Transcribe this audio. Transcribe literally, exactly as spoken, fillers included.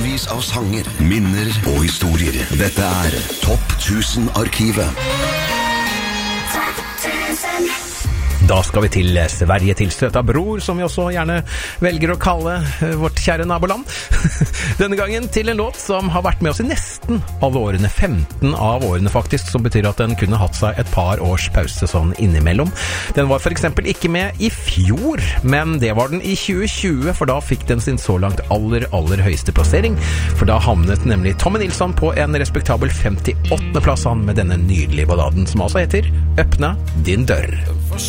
Hundrevis av sanger, minner og historier. Dette er Topp tusen-arkivet. Da skal vi til Sverige, til Söta Bror, som vi også gjerne velger å kalle vårt kjære naboland. Denne gangen til en låt som har vært med oss i nesten alle årene, femten av årene faktisk, som betyr at den kunne hatt seg et par års pause sånn innimellom. Den var for eksempel ikke med i fjor, men det var den i tjue tjue, for da fikk den sin så langt aller, aller høyeste plassering, for da havnet nemlig Tommy Nilsson på en respektabel femtiåttende plass han med denne nydelige balladen, som altså heter Öppna din dörr.